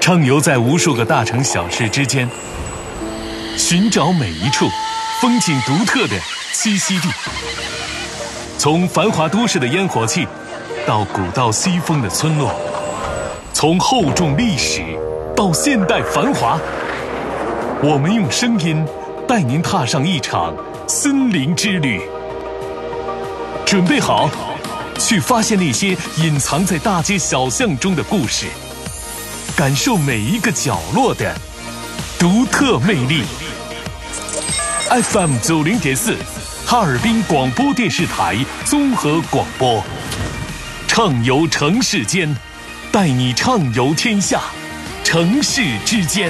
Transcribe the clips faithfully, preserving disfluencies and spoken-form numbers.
畅游在无数个大城小市之间，寻找每一处风景独特的栖息地。从繁华都市的烟火气，到古道西风的村落，从厚重历史到现代繁华，我们用声音带您踏上一场森林之旅。准备好，去发现那些隐藏在大街小巷中的故事，感受每一个角落的独特魅力。F M 九零点四，哈尔滨广播电视台综合广播，畅游城市间，带你畅游天下，城市之间。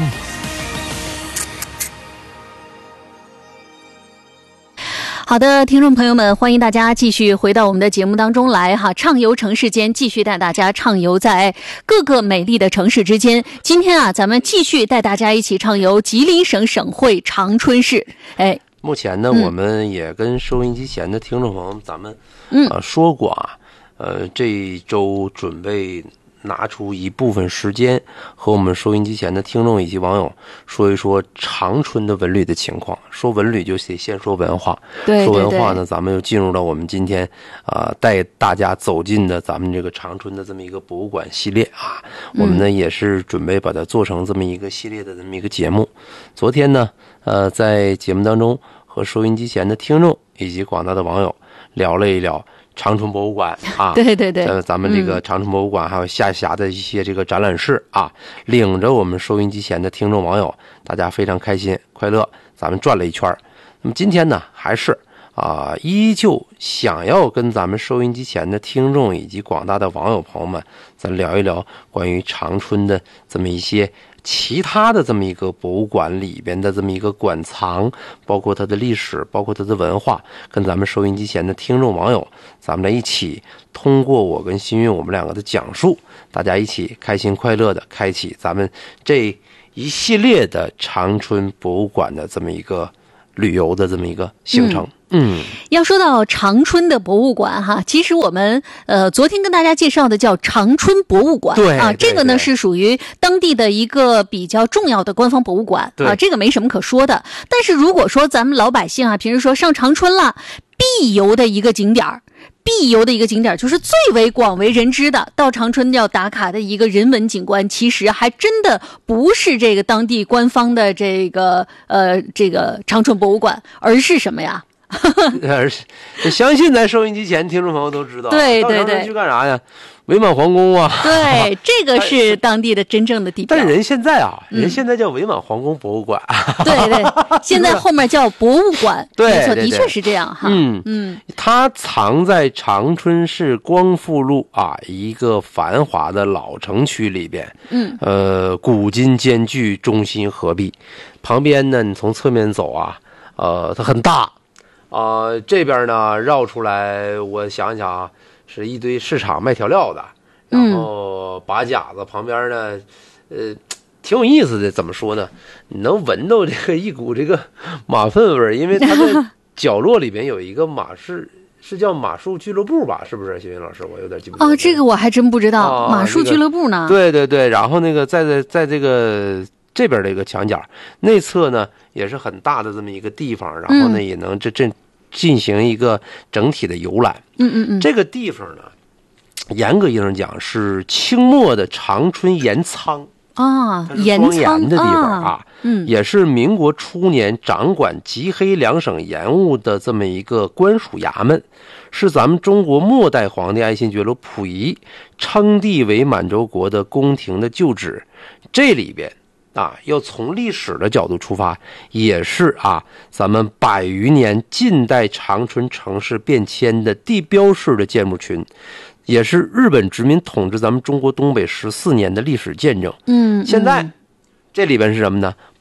好的，听众朋友们，欢迎大家继续回到我们的节目当中来哈，畅游城市间，继续带大家畅游在各个美丽的城市之间。今天啊，咱们继续带大家一起畅游吉林省省会长春市。哎， 目前呢，嗯、我们也跟收音机前的听众朋友们，咱们嗯、 呃说过啊，呃，这一周准备拿出一部分时间和我们收音机前的听众以及网友说一说长春的文旅的情况。说文旅就得先说文化， 对对对， 说文化呢，咱们又进入到我们今天啊、呃、带大家走进的咱们这个长春的这么一个博物馆系列啊。我们呢、嗯、也是准备把它做成这么一个系列的这么一个节目。昨天呢，呃，在节目当中和收音机前的听众以及广大的网友聊了一聊长春博物馆啊， 对对对， 呃，咱们这个长春博物馆还有下辖的一些这个展览室啊，嗯、领着我们收音机前的听众网友，大家非常开心快乐，咱们转了一圈。那么今天呢，还是啊、呃，依旧想要跟咱们收音机前的听众以及广大的网友朋友们，咱聊一聊关于长春的这么一些其他的这么一个博物馆里边的这么一个馆藏，包括它的历史，包括它的文化，跟咱们收音机前的听众网友，咱们来一起通过我跟新韵我们两个的讲述，大家一起开心快乐的开启咱们这一系列的长春博物馆的这么一个旅游的这么一个行程。嗯， 嗯要说到长春的博物馆哈，其实我们呃昨天跟大家介绍的叫长春博物馆， 对啊，这个呢对是属于当地的一个比较重要的官方博物馆啊，这个没什么可说的。但是如果说咱们老百姓啊，平时说上长春了，必游的一个景点儿。必游的一个景点，就是最为广为人知的到长春要打卡的一个人文景观，其实还真的不是这个当地官方的这个呃这个长春博物馆，而是什么呀？ 而是相信咱收音机前听众朋友都知道， 对对对， 去干啥呀？伪满皇宫啊， 对，这个是当地的真正的地标。 但人现在啊，嗯、人现在叫伪满皇宫博物馆。 对对，现在后面叫博物馆。 对， 没错， 对对的确是这样哈。 嗯嗯， 它藏在长春市光复路啊一个繁华的老城区里边。 嗯， 呃，古今兼具，中心合璧。旁边呢，你从侧面走啊，呃，它很大。啊、呃，这边呢绕出来，我想想啊，是一堆市场卖调料的，然后把架子旁边呢，呃，挺有意思的。怎么说呢？你能闻到这个一股这个马粪味儿，因为它在角落里边有一个马是是叫马术俱乐部吧？是不是？新云老师，我有点记不清。 哦，这个我还真不知道， 啊、 马术俱乐部呢？ 那个、对对对，然后那个在在在这个。这边的一个墙角内侧呢也是很大的这么一个地方，然后呢、嗯、也能这这进行一个整体的游览。 嗯嗯嗯， 这个地方呢，严格意义上讲是清末的长春盐仓啊， 盐仓的地方啊， 嗯， 也是民国初年掌管吉黑两省盐务的这么一个官署衙门，是咱们中国末代皇帝爱新觉罗溥仪称帝为满洲国的宫廷的旧址。这里边啊，要从历史的角度出发，也是啊，咱们百余年近代长春城市变迁的地标式的建筑群，也是日本殖民统治咱们中国东北十四年的历史见证。 嗯， 现在这里边是什么呢？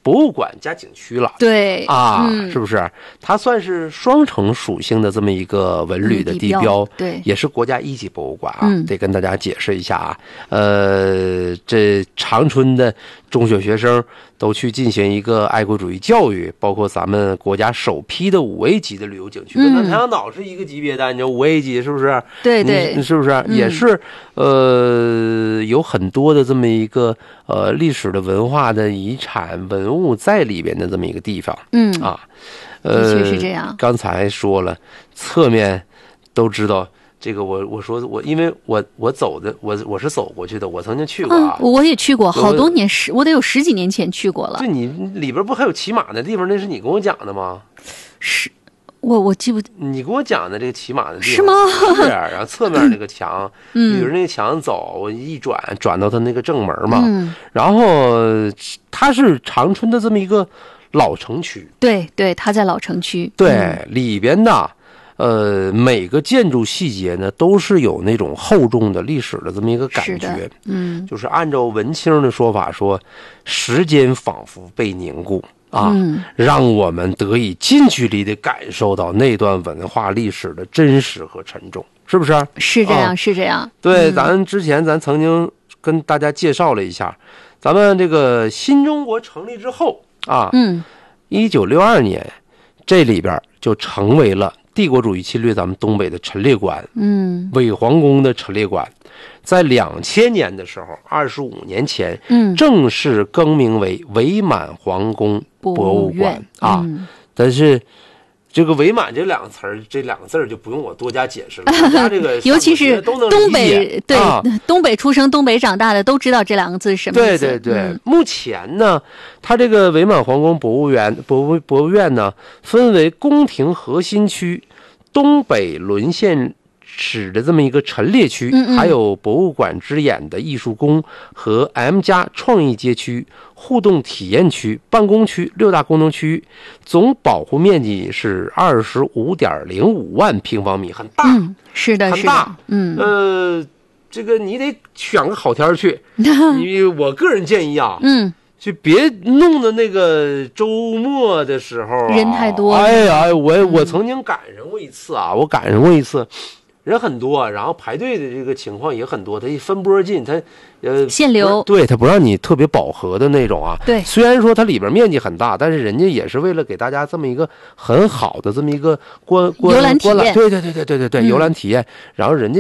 博物馆加景区了。 对啊、 嗯， 是不是？它算是双城属性的这么一个文旅的地标， 嗯、地标对， 也是国家一级博物馆啊。 嗯、 得跟大家解释一下啊。呃，这长春的中学学生都去进行一个爱国主义教育，包括咱们国家首批的五 A 级的旅游景区，跟咱太阳岛是一个级别的，你知道五 A 级是不是？ 对对， 是不是？ 嗯、 也是呃，有很多的这么一个呃历史的文化的遗产文物在里边的这么一个地方。 嗯啊，呃， 的确是这样。 刚才说了，侧面都知道。这个我我说我因为我我走的我我是走过去的，我曾经去过啊， 嗯、我也去过好多年，十我得有十几年前去过了。 对，你里边不还有骑马的地方？那是你跟我讲的吗？ 是，我我记不， 你跟我讲的这个骑马的地方是吗？ 是，然后侧面那个墙， 嗯， 比如那个墙走，我一转转到它那个正门嘛， 嗯， 然后它是长春的这么一个老城区， 对对，它在老城区， 对、 嗯、 里边的。呃，每个建筑细节呢，都是有那种厚重的历史的这么一个感觉。 嗯， 就是按照文青的说法说，时间仿佛被凝固啊、 嗯， 让我们得以近距离的感受到那段文化历史的真实和沉重，是不是？ 是这样， 啊、 是这样。 对、 嗯， 咱之前咱曾经跟大家介绍了一下，咱们这个新中国成立之后啊， 嗯， 一九六二年，这里边就成为了。帝国主义侵略咱们东北的陈列馆， 嗯， 伪皇宫的陈列馆，在两千年的时候，二十五年前， 嗯， 正式更名为伪满皇宫博物馆啊。 嗯、 但是，这个伪满这两个词儿，这两个字儿就不用我多加解释了，大家这个尤其是东北对、啊、东北出生、东北长大的都知道这两个字是什么意思。 对对对， 嗯、 目前呢，它这个伪满皇宫博物园博物博物院呢，分为宫廷核心区、东北沦陷史的这么一个陈列区， 嗯嗯还有博物馆之眼的艺术宫和 M 加创意街区、互动体验区、办公区六大功能区域，总保护面积是二十五点零五万平方米，很大。 嗯，是的， 很大。 嗯， 呃，这个你得选个好天去。你我个人建议啊， 嗯。 就别弄的那个周末的时候、啊、 人太多。 哎呀，我我曾经赶上过一次啊，我赶上过一次，人很多，然后排队的这个情况也很多，它一分波进，它呃限流， 对，它不让你特别饱和的那种啊。 对， 虽然说它里边面积很大，但是人家也是为了给大家这么一个很好的这么一个观观游览体验， 对对对对对对对，游览体验，然后人家